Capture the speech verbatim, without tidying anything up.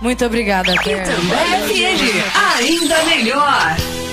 Muito obrigada, Ter. Itambé F M, ainda melhor.